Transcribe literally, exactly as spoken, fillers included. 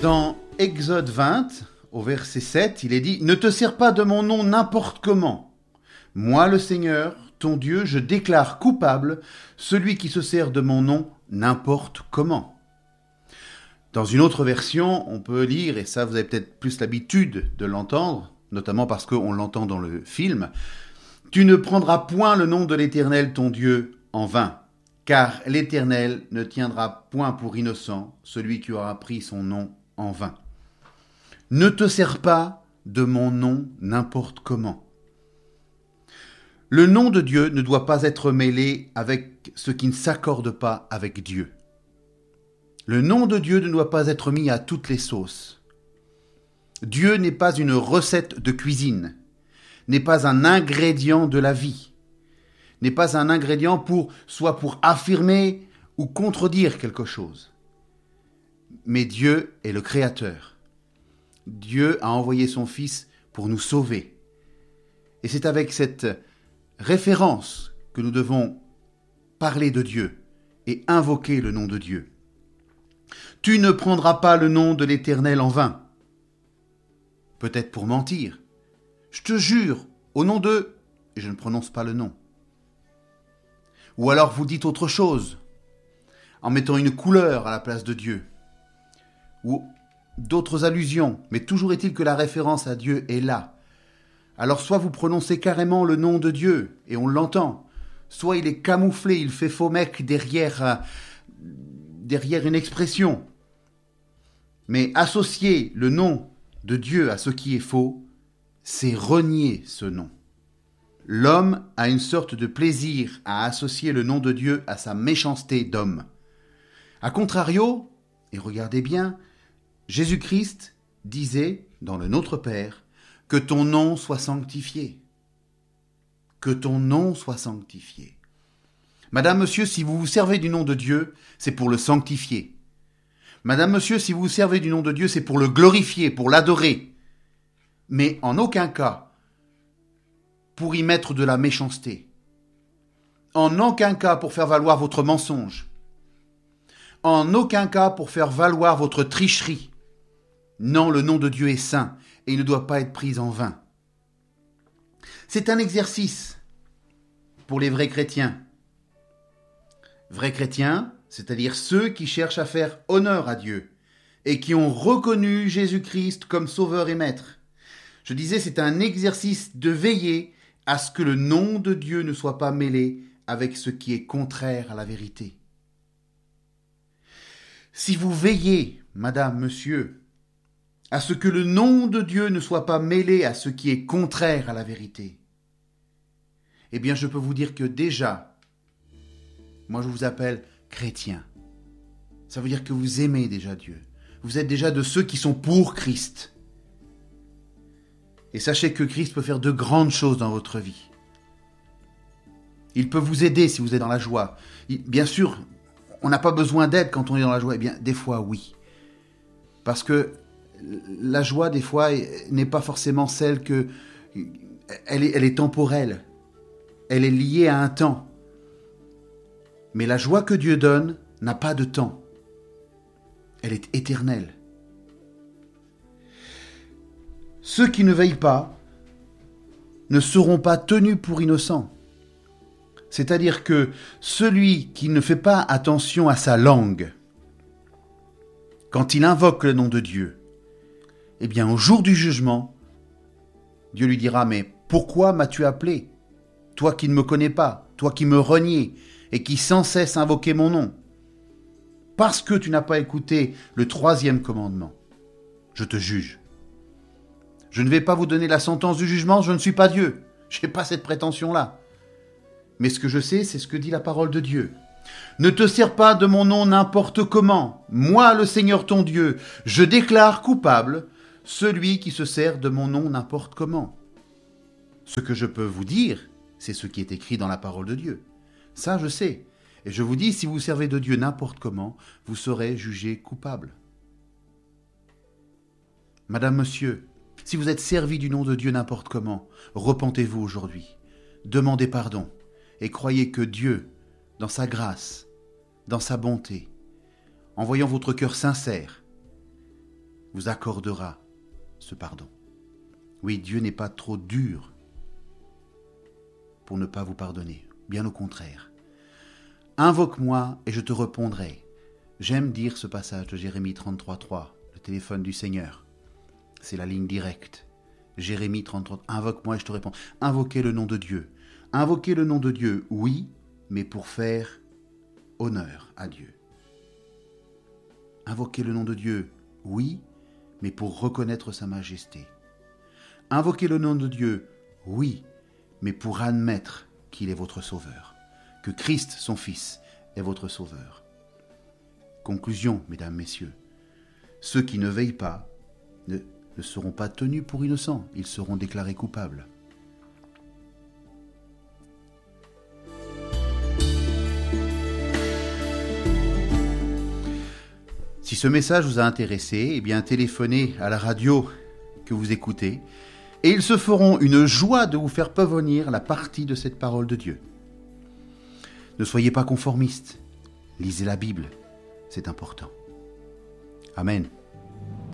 Dans Exode vingt, au verset sept, il est dit « Ne te sers pas de mon nom n'importe comment. Moi, le Seigneur, ton Dieu, je déclare coupable celui qui se sert de mon nom n'importe comment. » Dans une autre version, on peut lire, et ça vous avez peut-être plus l'habitude de l'entendre, notamment parce qu'on l'entend dans le film, « Tu ne prendras point le nom de l'Éternel ton Dieu en vain, car l'Éternel ne tiendra point pour innocent celui qui aura pris son nom en vain. Ne te sers pas de mon nom n'importe comment. » Le nom de Dieu ne doit pas être mêlé avec ce qui ne s'accorde pas avec Dieu. Le nom de Dieu ne doit pas être mis à toutes les sauces. Dieu n'est pas une recette de cuisine, n'est pas un ingrédient de la vie, n'est pas un ingrédient pour soit pour affirmer ou contredire quelque chose. Mais Dieu est le Créateur. Dieu a envoyé son Fils pour nous sauver. Et c'est avec cette référence que nous devons parler de Dieu et invoquer le nom de Dieu. Tu ne prendras pas le nom de l'Éternel en vain. Peut-être pour mentir. Je te jure, au nom de... Et je ne prononce pas le nom. Ou alors vous dites autre chose, en mettant une couleur à la place de Dieu. Ou d'autres allusions, mais toujours est-il que la référence à Dieu est là. Alors soit vous prononcez carrément le nom de Dieu, et on l'entend, soit il est camouflé, il fait faux mec derrière, euh, derrière une expression. Mais associer le nom de Dieu à ce qui est faux, c'est renier ce nom. L'homme a une sorte de plaisir à associer le nom de Dieu à sa méchanceté d'homme. A contrario, et regardez bien, Jésus-Christ disait dans le Notre Père que ton nom soit sanctifié. Que ton nom soit sanctifié. Madame, monsieur, si vous vous servez du nom de Dieu, c'est pour le sanctifier. Madame, monsieur, si vous vous servez du nom de Dieu, c'est pour le glorifier, pour l'adorer. Mais en aucun cas pour y mettre de la méchanceté. En aucun cas pour faire valoir votre mensonge. En aucun cas pour faire valoir votre tricherie. Non, le nom de Dieu est saint et il ne doit pas être pris en vain. C'est un exercice pour les vrais chrétiens. Vrais chrétiens, c'est-à-dire ceux qui cherchent à faire honneur à Dieu et qui ont reconnu Jésus-Christ comme sauveur et maître. Je disais, c'est un exercice de veiller à ce que le nom de Dieu ne soit pas mêlé avec ce qui est contraire à la vérité. Si vous veillez, madame, monsieur, à ce que le nom de Dieu ne soit pas mêlé à ce qui est contraire à la vérité, eh bien je peux vous dire que déjà, moi je vous appelle chrétien. Ça veut dire que vous aimez déjà Dieu. Vous êtes déjà de ceux qui sont pour Christ. Et sachez que Christ peut faire de grandes choses dans votre vie. Il peut vous aider si vous êtes dans la joie. Il, bien sûr, on n'a pas besoin d'aide quand on est dans la joie. Eh bien, des fois, oui. Parce que la joie, des fois, n'est pas forcément celle que... Elle est, elle est temporelle. Elle est liée à un temps. Mais la joie que Dieu donne n'a pas de temps. Elle est éternelle. Ceux qui ne veillent pas ne seront pas tenus pour innocents. C'est-à-dire que celui qui ne fait pas attention à sa langue, quand il invoque le nom de Dieu, eh bien au jour du jugement, Dieu lui dira « Mais pourquoi m'as-tu appelé, toi qui ne me connais pas, toi qui me reniais et qui sans cesse invoquais mon nom ? Parce que tu n'as pas écouté le troisième commandement, je te juge. » Je ne vais pas vous donner la sentence du jugement, je ne suis pas Dieu. Je n'ai pas cette prétention-là. Mais ce que je sais, c'est ce que dit la parole de Dieu. Ne te sers pas de mon nom n'importe comment. Moi, le Seigneur ton Dieu, je déclare coupable celui qui se sert de mon nom n'importe comment. Ce que je peux vous dire, c'est ce qui est écrit dans la parole de Dieu. Ça, je sais. Et je vous dis, si vous servez de Dieu n'importe comment, vous serez jugé coupable. Madame, monsieur, si vous êtes servi du nom de Dieu n'importe comment, repentez-vous aujourd'hui, demandez pardon et croyez que Dieu, dans sa grâce, dans sa bonté, en voyant votre cœur sincère, vous accordera ce pardon. Oui, Dieu n'est pas trop dur pour ne pas vous pardonner. Bien au contraire. Invoque-moi et je te répondrai. J'aime dire ce passage de Jérémie trente-trois trois, le téléphone du Seigneur. C'est la ligne directe. Jérémie trente-trois, invoque-moi et je te réponds. Invoquez le nom de Dieu. Invoquez le nom de Dieu, oui, mais pour faire honneur à Dieu. Invoquez le nom de Dieu, oui, mais pour reconnaître sa majesté. Invoquez le nom de Dieu, oui, mais pour admettre qu'il est votre sauveur, que Christ, son Fils, est votre sauveur. Conclusion, mesdames, messieurs, ceux qui ne veillent pas ne, ne seront pas tenus pour innocents, ils seront déclarés coupables. Si ce message vous a intéressé, eh bien téléphonez à la radio que vous écoutez et ils se feront une joie de vous faire parvenir la partie de cette parole de Dieu. Ne soyez pas conformistes, lisez la Bible, c'est important. Amen.